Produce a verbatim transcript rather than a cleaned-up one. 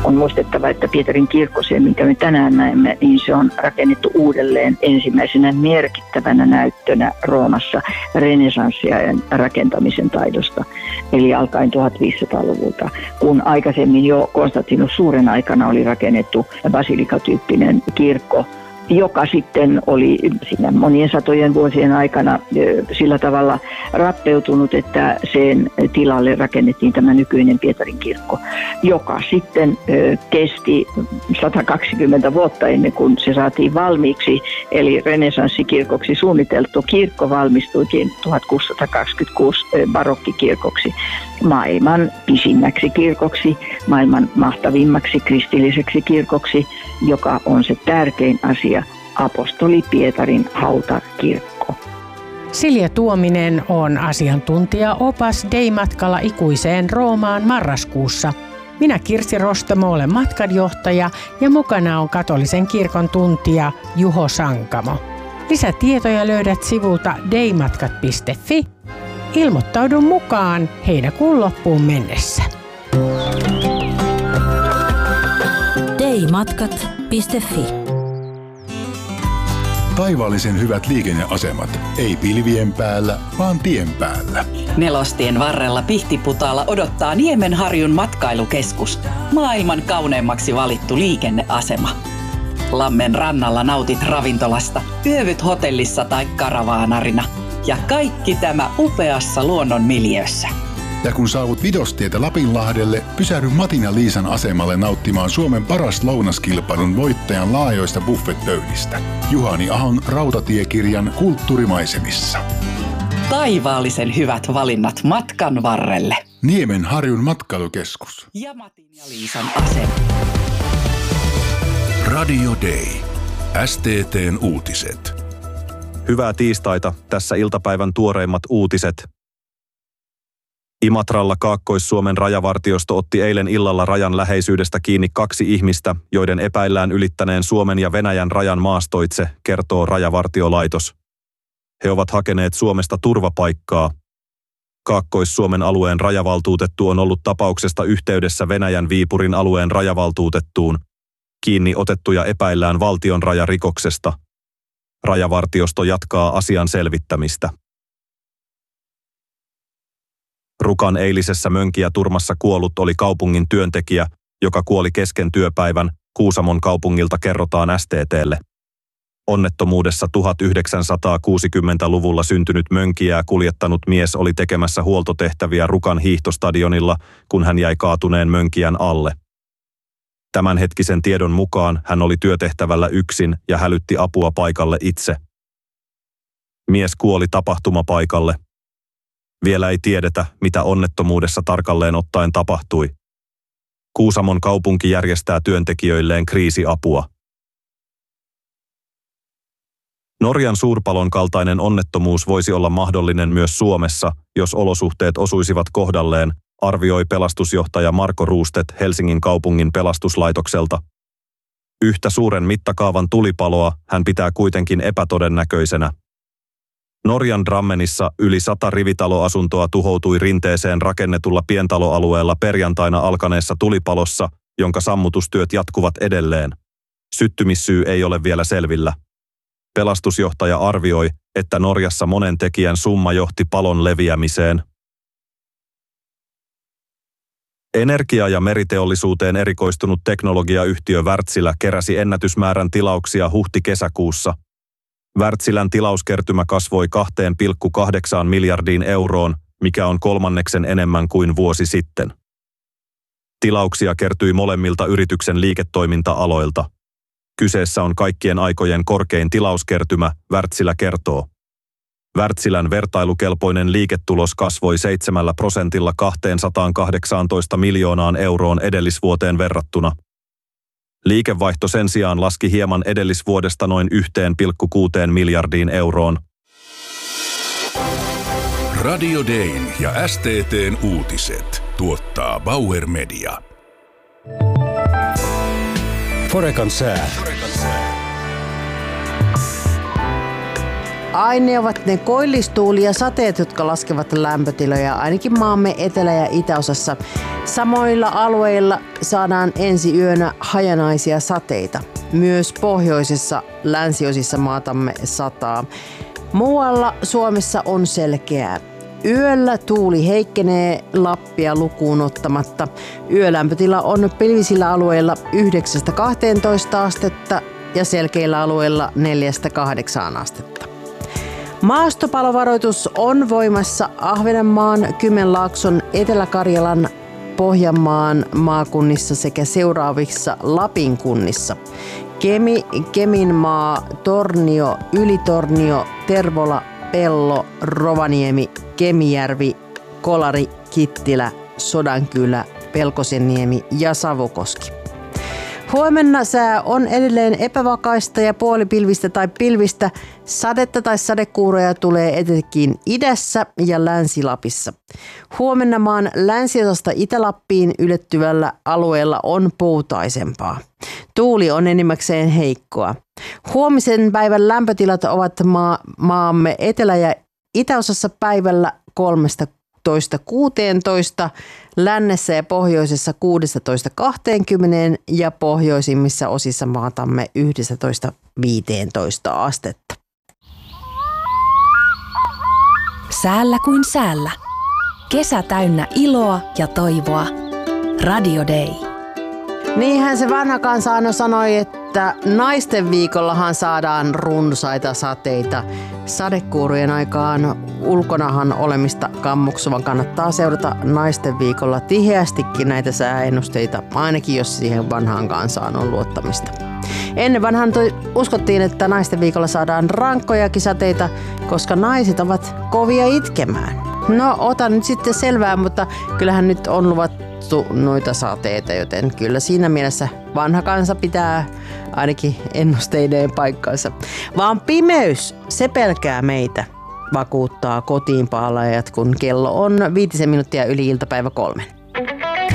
On muistettava, että Pietarin kirkko, se minkä me tänään näemme, niin se on rakennettu uudelleen ensimmäisenä merkittävänä näyttönä Roomassa renesanssiajan rakentamisen taidosta, eli alkaen tuhatviisisataaluvulta, kun aikaisemmin jo Konstantinus Suuren aikana oli rakennettu basilikatyyppinen kirkko, joka sitten oli siinä monien satojen vuosien aikana sillä tavalla rappeutunut, että sen tilalle rakennettiin tämä nykyinen Pietarin kirkko, joka sitten kesti sata kaksikymmentä vuotta ennen kuin se saatiin valmiiksi, eli renesanssikirkoksi suunniteltu kirkko valmistuikin tuhatkuusisataakaksikymmentäkuusi barokkikirkoksi, maailman pisimmäksi kirkoksi, maailman mahtavimmaksi kristilliseksi kirkoksi, joka on se tärkein asia, apostoli Pietarin hautakirkko. Silja Tuominen on asiantuntija-opas Dei-matkalla ikuiseen Roomaan marraskuussa. Minä Kirsi Rostamo olen matkanjohtaja ja mukana on katolisen kirkon tuntija Juho Sankamo. Lisätietoja löydät sivulta deimatkat piste fi. Ilmoittaudu mukaan heinäkuun loppuun mennessä. deimatkat piste fi. Taivaallisen hyvät liikenneasemat. Ei pilvien päällä, vaan tien päällä. Nelostien varrella Pihtiputaalla odottaa Niemenharjun matkailukeskus. Maailman kauneimmaksi valittu liikenneasema. Lammen rannalla nautit ravintolasta, yövyt hotellissa tai karavaanarina. Ja kaikki tämä upeassa luonnon miljöössä. Ja kun saavut Vidostietä Lapinlahdelle, pysähdy Matin ja Liisan asemalle nauttimaan Suomen paras lounaskilpailun voittajan laajoista buffetpöydistä. Juhani Ahon rautatiekirjan Kulttuurimaisemissa. Taivaallisen hyvät valinnat matkan varrelle. Niemenharjun matkailukeskus. Ja Matin ja Liisan asema. Radio Day. S T T:n uutiset. Hyvää tiistaita. Tässä iltapäivän tuoreimmat uutiset. Imatralla Kaakkois-Suomen rajavartiosto otti eilen illalla rajan läheisyydestä kiinni kaksi ihmistä, joiden epäillään ylittäneen Suomen ja Venäjän rajan maastoitse, kertoo Rajavartiolaitos. He ovat hakeneet Suomesta turvapaikkaa. Kaakkois-Suomen alueen rajavaltuutettu on ollut tapauksesta yhteydessä Venäjän Viipurin alueen rajavaltuutettuun. Kiinni otettuja epäillään valtion rajarikoksesta. Rajavartiosto jatkaa asian selvittämistä. Rukan eilisessä Mönkijäturmassa kuollut oli kaupungin työntekijä, joka kuoli kesken työpäivän, Kuusamon kaupungilta kerrotaan S T T:lle. Onnettomuudessa tuhatyhdeksänsataakuusikymmentäluvulla syntynyt mönkijää kuljettanut mies oli tekemässä huoltotehtäviä Rukan hiihtostadionilla, kun hän jäi kaatuneen mönkijän alle. Tämänhetkisen tiedon mukaan hän oli työtehtävällä yksin ja hälytti apua paikalle itse. Mies kuoli tapahtumapaikalle. Vielä ei tiedetä, mitä onnettomuudessa tarkalleen ottaen tapahtui. Kuusamon kaupunki järjestää työntekijöilleen kriisiapua. Norjan suurpalon kaltainen onnettomuus voisi olla mahdollinen myös Suomessa, jos olosuhteet osuisivat kohdalleen, arvioi pelastusjohtaja Marko Ruustet Helsingin kaupungin pelastuslaitokselta. Yhtä suuren mittakaavan tulipaloa hän pitää kuitenkin epätodennäköisenä. Norjan Drammenissa yli sata rivitaloasuntoa tuhoutui rinteeseen rakennetulla pientaloalueella perjantaina alkaneessa tulipalossa, jonka sammutustyöt jatkuvat edelleen. Syttymissyy ei ole vielä selvillä. Pelastusjohtaja arvioi, että Norjassa monen tekijän summa johti palon leviämiseen. Energia- ja meriteollisuuteen erikoistunut teknologiayhtiö Wärtsilä keräsi ennätysmäärän tilauksia huhti-kesäkuussa. Wärtsilän tilauskertymä kasvoi kaksi pilkku kahdeksan miljardiin euroon, mikä on kolmanneksen enemmän kuin vuosi sitten. Tilauksia kertyi molemmilta yrityksen liiketoiminta-aloilta. Kyseessä on kaikkien aikojen korkein tilauskertymä, Wärtsilä kertoo. Wärtsilän vertailukelpoinen liiketulos kasvoi seitsemällä prosentilla kaksisataakahdeksantoista miljoonaan euroon edellisvuoteen verrattuna. Liikevaihto sen sijaan laski hieman edellisvuodesta noin yksi pilkku kuusi miljardiin euroon. Radio Dayn ja S T T:n uutiset tuottaa Bauer Media. Forekan sää. Aine ovat ne koillistuuli ja sateet, jotka laskevat lämpötiloja ainakin maamme etelä- ja itäosassa. Samoilla alueilla saadaan ensi yönä hajanaisia sateita. Myös pohjoisessa länsiosissa maatamme sataa. Muualla Suomessa on selkeää. Yöllä tuuli heikkenee Lappia lukuun ottamatta. Yölämpötila on pilvisillä alueilla yhdeksästä kahteentoista astetta ja selkeillä alueilla neljästä kahdeksaan astetta. Maastopalovaroitus on voimassa Ahvenanmaan, Kymenlaakson, Etelä-Karjalan, Pohjanmaan maakunnissa sekä seuraavissa Lapin kunnissa. Kemi, Keminmaa, Tornio, Ylitornio, Tervola, Pello, Rovaniemi, Kemijärvi, Kolari, Kittilä, Sodankylä, Pelkosenniemi ja Savukoski. Huomenna sää on edelleen epävakaista ja puolipilvistä tai pilvistä. Sadetta tai sadekuuroja tulee etenkin idässä ja Länsi-Lapissa. Huomenna maan länsiosasta Itä-Lappiin ylettyvällä alueella on poutaisempaa. Tuuli on enimmäkseen heikkoa. Huomisen päivän lämpötilat ovat maa, maamme etelä- ja itäosassa päivällä kolmetoista kuusitoista, lännessä ja pohjoisessa kuusitoista kaksikymmentä ja pohjoisimmissa osissa maatamme yksitoista viisitoista astetta. Säällä kuin säällä. Kesä täynnä iloa ja toivoa. Radio Day. Niinhän se vanha kansa sanoi, että naisten viikollahan saadaan runsaita sateita. Sadekuurujen aikaan ulkonahan olemista kammuksuvan kannattaa seurata naisten viikolla tiheästikin näitä sääennusteita, ainakin jos siihen vanhaan kansaan on luottamista. Ennen vanhan uskottiin, että naisten viikolla saadaan rankkojakin sateita, koska naiset ovat kovia itkemään. No, otan nyt sitten selvää, mutta kyllähän nyt on luvattu noita sateita, joten kyllä siinä mielessä vanha kansa pitää ainakin ennusteiden paikkansa. Vaan pimeys, se pelkää meitä, vakuuttaa kotiinpalajat, kun kello on viitisen minuuttia yli iltapäivä kolmen.